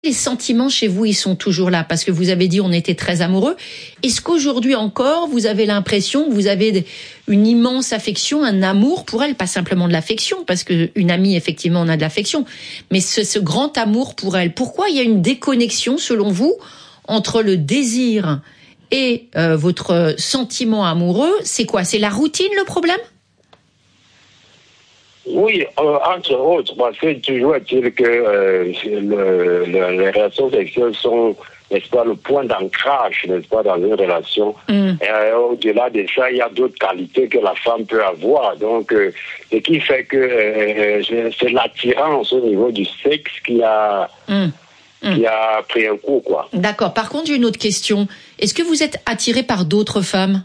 Les sentiments chez vous, ils sont toujours là parce que vous avez dit on était très amoureux. Est-ce qu'aujourd'hui encore, vous avez l'impression que vous avez une immense affection, un amour pour elle, pas simplement de l'affection, parce que une amie, effectivement, on a de l'affection, mais ce grand amour pour elle. Pourquoi il y a une déconnexion, selon vous, entre le désir et votre sentiment amoureux? C'est quoi? C'est la routine, le problème? Oui, entre autres, parce que toujours est-il que les relations sexuelles sont, n'est-ce pas, le point d'ancrage, n'est-ce pas, dans une relation. Et au-delà de ça, il y a d'autres qualités que la femme peut avoir. Donc, ce qui fait que c'est l'attirance au niveau du sexe qui a pris un coup, quoi. D'accord. Par contre, j'ai une autre question. Est-ce que vous êtes attiré par d'autres femmes?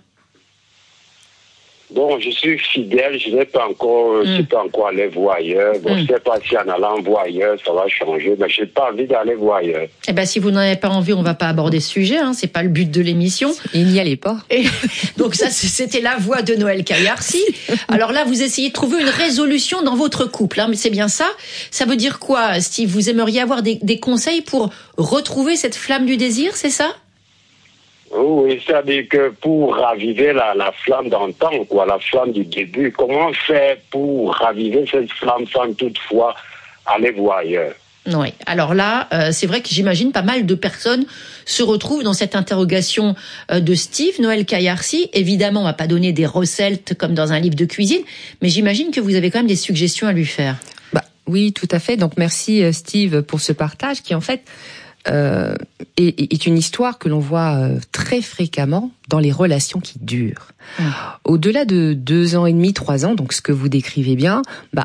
Bon, je suis fidèle, je n'ai pas encore, je suis pas encore allé voir ailleurs. Bon, je sais pas si en allant voir ailleurs, ça va changer, mais j'ai pas envie d'aller voir ailleurs. Eh ben, si vous n'en avez pas envie, on va pas aborder ce sujet, hein. C'est pas le but de l'émission. Et n'y allez pas. Et donc ça, c'était la voix de Noël Kayarsi. Alors là, vous essayez de trouver une résolution dans votre couple, hein. Mais c'est bien ça. Ça veut dire quoi, Steve? Vous aimeriez avoir des conseils pour retrouver cette flamme du désir, c'est ça? Oui, c'est-à-dire que pour raviver la flamme d'antan, quoi, la flamme du début, comment faire pour raviver cette flamme sans toutefois aller voir ailleurs? Oui. Alors là, c'est vrai que j'imagine pas mal de personnes se retrouvent dans cette interrogation de Steve, Noël Kayarsi. Évidemment, on va pas donner des recettes comme dans un livre de cuisine, mais j'imagine que vous avez quand même des suggestions à lui faire. Oui, tout à fait. Donc merci Steve pour ce partage qui en fait est une histoire que l'on voit très fréquemment dans les relations qui durent. Au-delà de 2 ans et demi, 3 ans, donc ce que vous décrivez bien,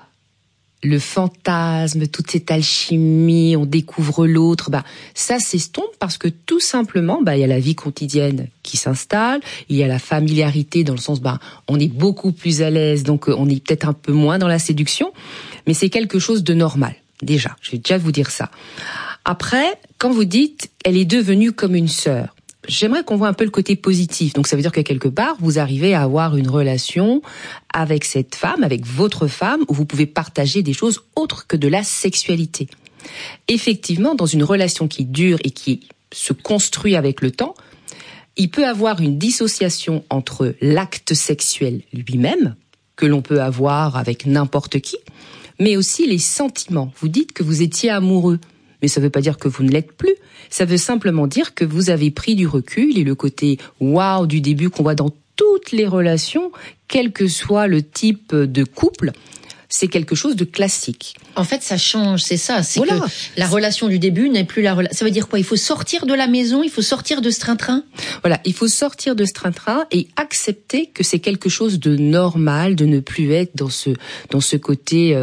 le fantasme, toute cette alchimie, on découvre l'autre, ça s'estompe parce que tout simplement, il y a la vie quotidienne qui s'installe, il y a la familiarité dans le sens, on est beaucoup plus à l'aise, donc on est peut-être un peu moins dans la séduction, mais c'est quelque chose de normal. Déjà, je vais déjà vous dire ça. Après, quand vous dites, elle est devenue comme une sœur, j'aimerais qu'on voit un peu le côté positif. Donc ça veut dire que quelque part, vous arrivez à avoir une relation avec cette femme, avec votre femme, où vous pouvez partager des choses autres que de la sexualité. Effectivement, dans une relation qui dure et qui se construit avec le temps, il peut avoir une dissociation entre l'acte sexuel lui-même, que l'on peut avoir avec n'importe qui, mais aussi les sentiments. Vous dites que vous étiez amoureux. Mais ça ne veut pas dire que vous ne l'êtes plus. Ça veut simplement dire que vous avez pris du recul et le côté waouh du début qu'on voit dans toutes les relations, quel que soit le type de couple, c'est quelque chose de classique. En fait, ça change, c'est ça. C'est voilà. Que la relation du début n'est plus la relation. Ça veut dire quoi? Il faut sortir de la maison, il faut sortir de ce train-train? Voilà, il faut sortir de ce train-train et accepter que c'est quelque chose de normal de ne plus être dans ce côté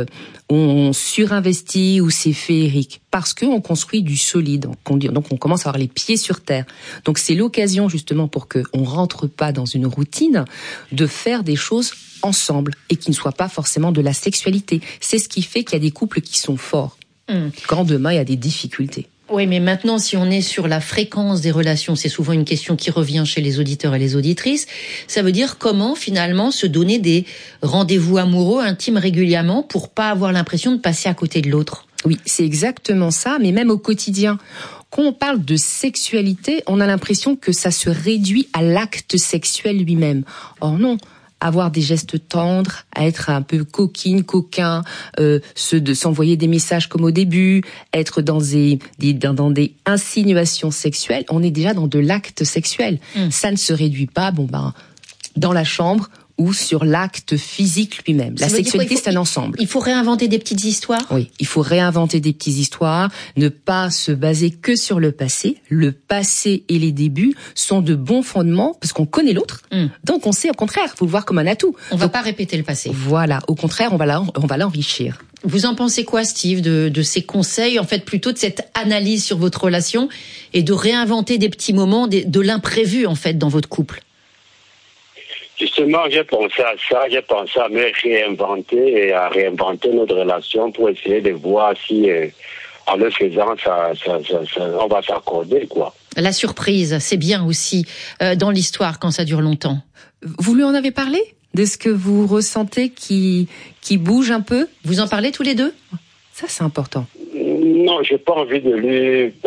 on surinvestit ou c'est féerique. Parce qu'on construit du solide, donc on commence à avoir les pieds sur terre. Donc c'est l'occasion justement pour qu'on rentre pas dans une routine de faire des choses ensemble et qui ne soient pas forcément de la sexualité. C'est ce qui fait qu'il y a des couples qui sont forts. Quand demain il y a des difficultés. Oui, mais maintenant, si on est sur la fréquence des relations, c'est souvent une question qui revient chez les auditeurs et les auditrices, ça veut dire comment finalement se donner des rendez-vous amoureux intimes régulièrement pour pas avoir l'impression de passer à côté de l'autre. Oui, c'est exactement ça, mais même au quotidien. Quand on parle de sexualité, on a l'impression que ça se réduit à l'acte sexuel lui-même. Or non. Avoir des gestes tendres, à être un peu coquine, coquin, s'envoyer des messages comme au début, être dans des insinuations sexuelles, on est déjà dans de l'acte sexuel. Ça ne se réduit pas, dans la chambre ou sur l'acte physique lui-même. La sexualité, c'est un ensemble. Il faut réinventer des petites histoires? Oui, il faut réinventer des petites histoires, ne pas se baser que sur le passé. Le passé et les débuts sont de bons fondements parce qu'on connaît l'autre. Donc on sait, au contraire, faut le voir comme un atout. On va pas répéter le passé. Voilà, au contraire, on va l'enrichir. Vous en pensez quoi, Steve, de ces conseils, en fait, plutôt de cette analyse sur votre relation et de réinventer des petits moments, de l'imprévu, en fait, dans votre couple? Justement, j'ai pensé à ça, j'ai pensé à me réinventer et à réinventer notre relation pour essayer de voir si, en le faisant, on va s'accorder, quoi. La surprise, c'est bien aussi dans l'histoire quand ça dure longtemps. Vous lui en avez parlé de ce que vous ressentez qui bouge un peu? Vous en parlez tous les deux? Ça, c'est important. Non, j'ai pas envie de lui